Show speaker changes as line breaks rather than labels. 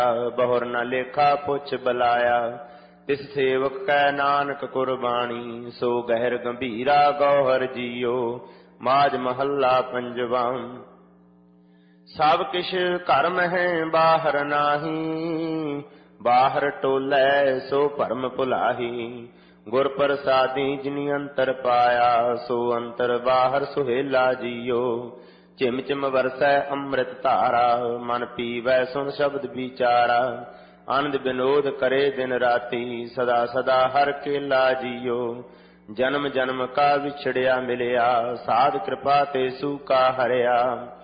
ਬਹੁਰ ਨ ਲੇਖਾ ਪੁੱਛ ਬੁਲਾਇਆ। ਤਿਸ ਸੇਵਕ ਕੈ ਨਾਨਕ ਕੁਰਬਾਣੀ, ਸੋ ਗਹਿਰ ਗੰਭੀਰਾ ਗੌਹਰ ਜੀਓ। ਮਾਝ ਮਹੱਲਾ ਪੰਜਵਾਂ। ਸਭ ਕਿਛ ਘਰ ਮਹਿ ਬਾਹਰ ਨਾਹੀ, ਬਾਹਰ ਟੋਲੇ ਸੋ ਭਰਮ ਭੁਲਾਹੀ। ਗੁਰ ਪ੍ਰਸਾਦੀ ਜਿਨੀ ਅੰਤਰ ਪਾਇਆ, ਸੋ ਅੰਤਰ ਬਾਹਰ ਸੁਹੇਲਾ ਜੀਓ। ਝਿਮ ਝਿਮ ਵਰਸੈ ਅੰਮ੍ਰਿਤ ਧਾਰਾ, ਮਨ ਪੀਵੈ ਸੁਣ ਸ਼ਬਦ ਵਿਚਾਰਾ। ਆਨੰਦ ਬਿਨੋਦ ਕਰੇ ਦਿਨ ਰਾਤੀ, ਸਦਾ ਸਦਾ ਹਰ ਕੇਲਾ ਜੀਓ। ਜਨਮ ਜਨਮ ਕਾ ਵਿਛੜਿਆ ਮਿਲਿਆ, ਸਾਧ ਕਿਰਪਾ ਤੇ ਸੂਕਾ ਹਰਿਆ।